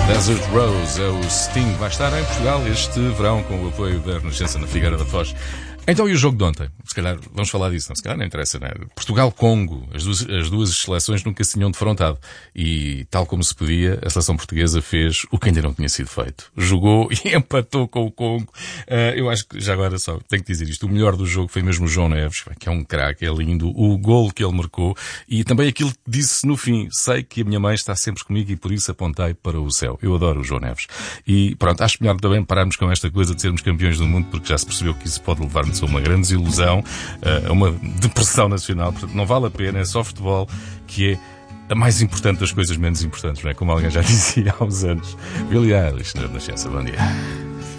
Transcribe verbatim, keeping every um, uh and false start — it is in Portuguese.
Desert Rose é o Sting. Vai estar em Portugal este verão com o apoio da Renascença na Figueira da Foz. Então, e o jogo de ontem? Se calhar, vamos falar disso, não? Se calhar não interessa, não é? Portugal-Congo, as duas, as duas seleções nunca se tinham defrontado. E, tal como se podia, a seleção portuguesa fez o que ainda não tinha sido feito. Jogou e empatou com o Congo. Uh, eu acho que, já agora só, tenho que dizer isto, o melhor do jogo foi mesmo o João Neves, que é um craque, é lindo, o golo que ele marcou e também aquilo que disse no fim. Sei que a minha mãe está sempre comigo e por isso apontei para o céu. Eu adoro o João Neves. E pronto, acho melhor também pararmos com esta coisa de sermos campeões do mundo, porque já se percebeu que isso pode levar-nos a uma grande desilusão, a uma depressão nacional. Portanto, não vale a pena, é só futebol que é a mais importante das coisas menos importantes, não é? Como alguém já dizia há uns anos. Billie Eilish na Renascença. Bom dia.